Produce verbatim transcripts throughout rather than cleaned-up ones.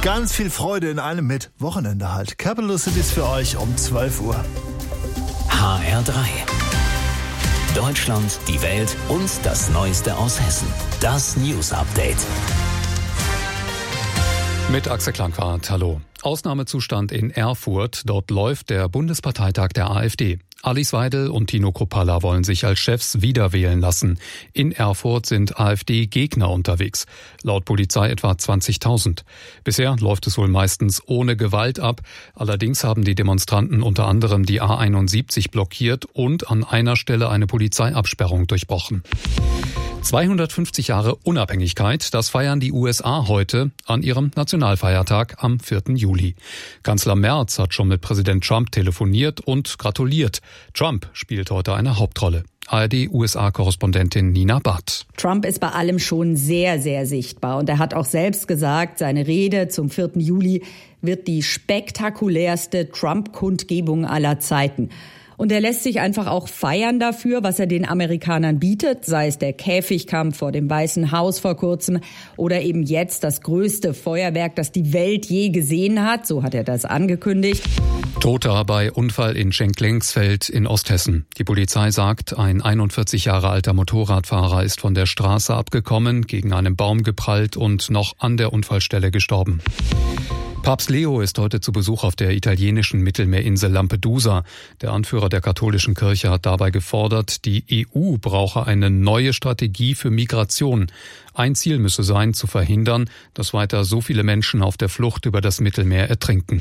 Ganz viel Freude in einem mit Wochenende halt. Capital Cities für euch um zwölf Uhr. H R drei. Deutschland, die Welt und das Neueste aus Hessen. Das News Update. Mit Axel Klangwart, hallo. Ausnahmezustand in Erfurt. Dort läuft der Bundesparteitag der AfD. Alice Weidel und Tino Kruppalla wollen sich als Chefs wiederwählen lassen. In Erfurt sind AfD-Gegner unterwegs. Laut Polizei etwa zwanzigtausend. Bisher läuft es wohl meistens ohne Gewalt ab. Allerdings haben die Demonstranten unter anderem die A einundsiebzig blockiert und an einer Stelle eine Polizeiabsperrung durchbrochen. zweihundertfünfzig Jahre Unabhängigkeit, das feiern die U S A heute an ihrem Nationalfeiertag am vierten Juli. Kanzler Merz hat schon mit Präsident Trump telefoniert und gratuliert. Trump spielt heute eine Hauptrolle. A R D-U S A-Korrespondentin Nina Barth. Trump ist bei allem schon sehr, sehr sichtbar. Und er hat auch selbst gesagt, seine Rede zum vierten Juli wird die spektakulärste Trump-Kundgebung aller Zeiten. Und er lässt sich einfach auch feiern dafür, was er den Amerikanern bietet, sei es der Käfigkampf vor dem Weißen Haus vor kurzem oder eben jetzt das größte Feuerwerk, das die Welt je gesehen hat. So hat er das angekündigt. Toter bei Unfall in Schenklengsfeld in Osthessen. Die Polizei sagt, ein einundvierzig Jahre alter Motorradfahrer ist von der Straße abgekommen, gegen einen Baum geprallt und noch an der Unfallstelle gestorben. Papst Leo ist heute zu Besuch auf der italienischen Mittelmeerinsel Lampedusa. Der Anführer der katholischen Kirche hat dabei gefordert, die E U brauche eine neue Strategie für Migration. Ein Ziel müsse sein, zu verhindern, dass weiter so viele Menschen auf der Flucht über das Mittelmeer ertrinken.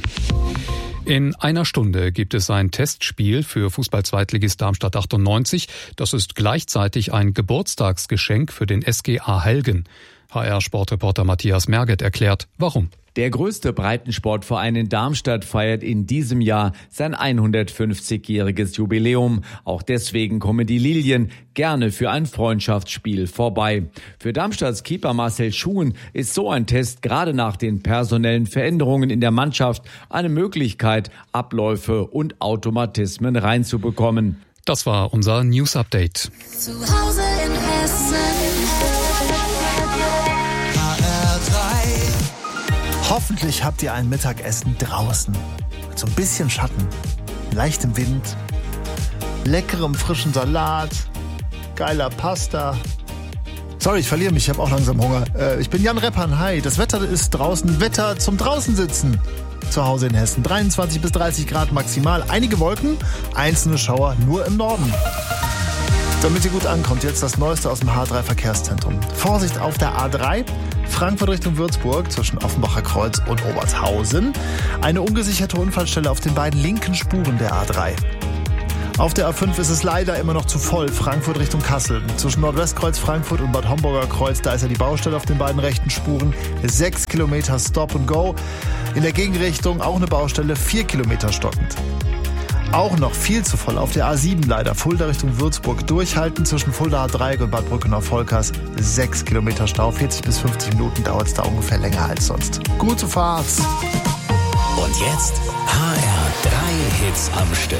In einer Stunde gibt es ein Testspiel für Fußball-Zweitligist Darmstadt achtundneunzig. Das ist gleichzeitig ein Geburtstagsgeschenk für den S G A Helgen. H R-Sportreporter Matthias Merget erklärt, warum. Der größte Breitensportverein in Darmstadt feiert in diesem Jahr sein hundertfünfzigjähriges Jubiläum. Auch deswegen kommen die Lilien gerne für ein Freundschaftsspiel vorbei. Für Darmstadts Keeper Marcel Schuhen ist so ein Test gerade nach den personellen Veränderungen in der Mannschaft eine Möglichkeit, Abläufe und Automatismen reinzubekommen. Das war unser News Update. Zu Hause in Hessen. Hoffentlich habt ihr ein Mittagessen draußen. Mit so ein bisschen Schatten, leichtem Wind, leckerem frischen Salat, geiler Pasta. Sorry, ich verliere mich, ich habe auch langsam Hunger. Äh, ich bin Jan Reppan, hi. Das Wetter ist draußen, Wetter zum draußen sitzen. Zu Hause in Hessen, dreiundzwanzig bis dreißig Grad maximal. Einige Wolken, einzelne Schauer nur im Norden. Damit ihr gut ankommt, jetzt das Neueste aus dem H drei Verkehrszentrum. Vorsicht auf der A drei, Frankfurt Richtung Würzburg zwischen Offenbacher Kreuz und Obertshausen. Eine ungesicherte Unfallstelle auf den beiden linken Spuren der A drei. Auf der A fünf ist es leider immer noch zu voll, Frankfurt Richtung Kassel. Zwischen Nordwestkreuz Frankfurt und Bad Homburger Kreuz, da ist ja die Baustelle auf den beiden rechten Spuren. Sechs Kilometer Stop and Go. In der Gegenrichtung auch eine Baustelle, vier Kilometer stockend. Auch noch viel zu voll auf der A sieben leider. Fulda Richtung Würzburg durchhalten zwischen Fuldaer Dreieck und Bad Brückenau-Volkers. Sechs Kilometer Stau, vierzig bis fünfzig Minuten dauert es da ungefähr länger als sonst. Gute Fahrt! Und jetzt H R drei Hits am Stück.